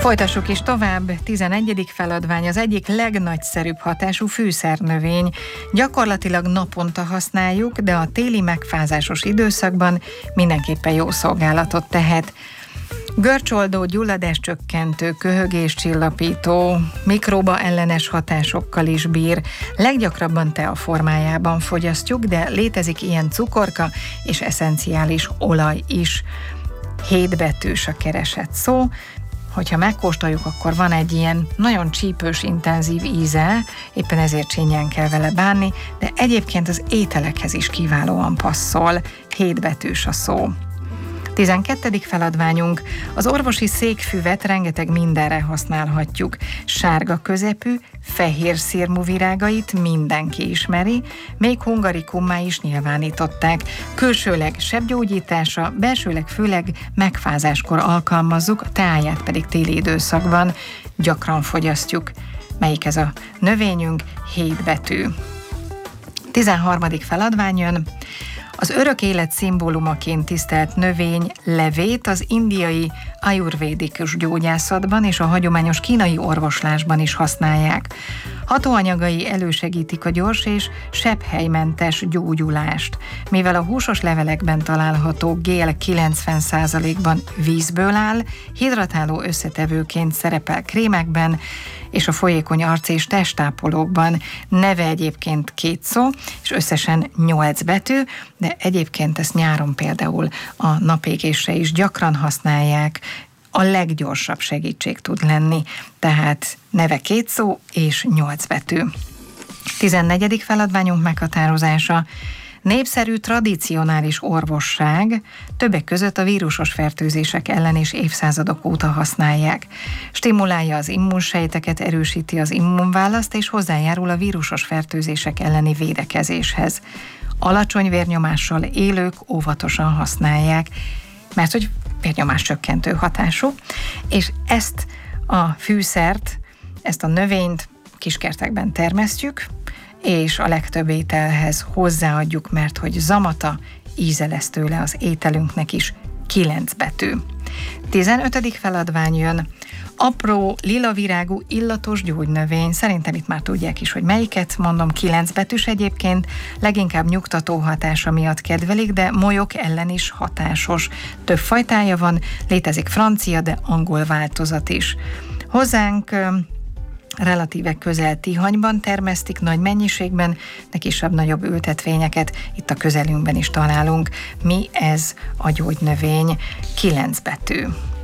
Folytassuk is tovább. 11. feladvány, az egyik legnagyszerűbb hatású fűszernövény. Gyakorlatilag naponta használjuk, de a téli megfázásos időszakban mindenképpen jó szolgálatot tehet. Görcsoldó, gyulladáscsökkentő, köhögéscsillapító, mikróba ellenes hatásokkal is bír. Leggyakrabban tea formájában fogyasztjuk, de létezik ilyen cukorka és eszenciális olaj is. 7 betűs a keresett szó. Hogyha megkóstoljuk, akkor van egy ilyen nagyon csípős, intenzív íze, éppen ezért csínyen kell vele bánni, de egyébként az ételekhez is kiválóan passzol. 7 betűs a szó. 12. feladványunk, az orvosi székfüvet rengeteg mindenre használhatjuk. Sárga közepű, fehér szirmú virágait mindenki ismeri, még hungarikummá is nyilvánították. Külsőleg sebgyógyításra, belsőleg főleg megfázáskor alkalmazzuk, a teáját pedig téli időszakban gyakran fogyasztjuk. Melyik ez a növényünk? 7 betű. 13. feladvány jön. Az örök élet szimbólumaként tisztelt növény levét az indiai ajurvédikus gyógyászatban és a hagyományos kínai orvoslásban is használják. Hatóanyagai elősegítik a gyors és sebhelymentes gyógyulást. Mivel a húsos levelekben található gél 90%-ban vízből áll, hidratáló összetevőként szerepel krémekben és a folyékony arc- és testápolókban. Neve egyébként 2 szó, és összesen 8 betű, de egyébként ezt nyáron például a napégésre is gyakran használják. A leggyorsabb segítség tud lenni, tehát neve 2 szó és 8 betű. 14. feladványunk meghatározása. Népszerű, tradicionális orvosság, többek között a vírusos fertőzések ellen is évszázadok óta használják. Stimulálja az immunsejteket, erősíti az immunválaszt és hozzájárul a vírusos fertőzések elleni védekezéshez. Alacsony vérnyomással élők óvatosan használják, mert hogy vérnyomás csökkentő hatású, és ezt a fűszert, ezt a növényt kiskertekben termesztjük, és a legtöbb ételhez hozzáadjuk, mert hogy zamata, íze lesz tőle az ételünknek is. 9 betű. 15. feladvány jön. Apró, lilavirágú, illatos gyógynövény. Szerintem itt már tudják is, hogy melyiket mondom. 9 betűs egyébként, leginkább nyugtató hatása miatt kedvelik, de molyok ellen is hatásos. Több fajtája van, létezik francia, de angol változat is. Hozzánk relatíve közel Tihanyban termesztik nagy mennyiségben, de kisebb-nagyobb ültetvényeket itt a közelünkben is találunk. Mi ez a gyógynövény? 9 betű.